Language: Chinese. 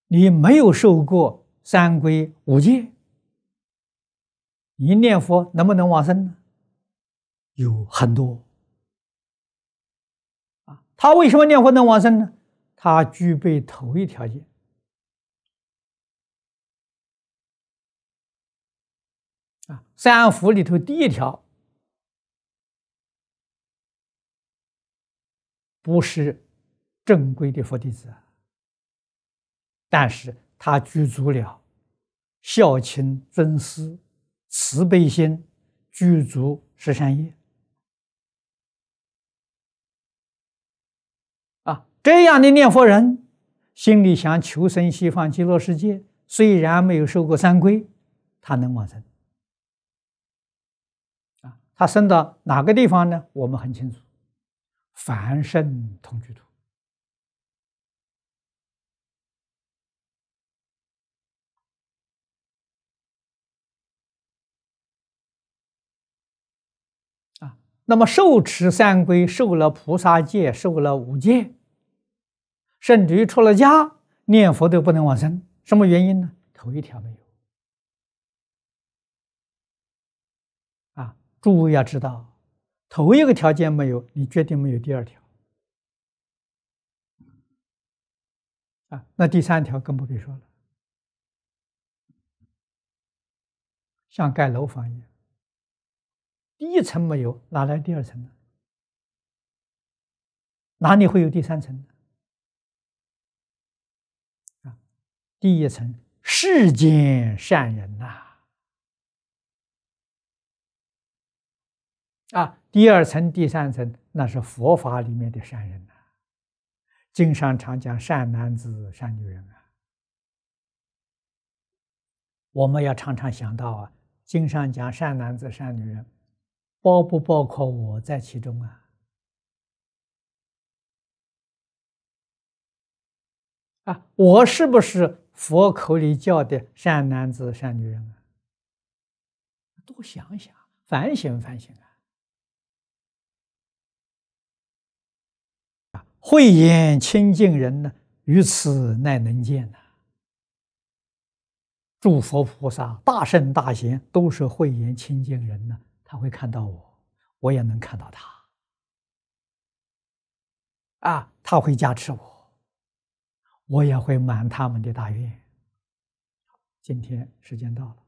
你没有受过三皈五戒，你念佛能不能往生呢？有很多啊。他为什么念佛能往生呢？他具备头一条件啊，三福里头第一条，不是正规的佛弟子，但是他具足了孝亲尊师、慈悲心，具足十善业啊。这样的念佛人，心里想求生西方极乐世界，虽然没有受过三皈，他能往生啊。他生到哪个地方呢？我们很清楚，凡圣同居土。那么受持三皈，受了菩萨戒，受了五戒，甚至于出了家念佛都不能往生，什么原因呢？头一条没有啊！诸位要知道，头一个条件没有，你决定没有第二条啊。那第三条更不必说了，像盖楼房一样，第一层没有，哪来第二层呢？哪里会有第三层呢？啊，第一层世间善人呐，啊，第二层、第三层那是佛法里面的善人呐。经上常讲善男子、善女人啊，我们要常常想到啊，经上讲善男子、善女人，包不包括我在其中啊？啊，我是不是佛口里叫的善男子、善女人啊？多想想，反省反省啊！慧眼清净人呢，于此乃能见呐。诸佛菩萨、大圣大贤都是慧眼清净人呢，他会看到我，我也能看到他啊，他会加持我，我也会满他们的大愿。今天时间到了。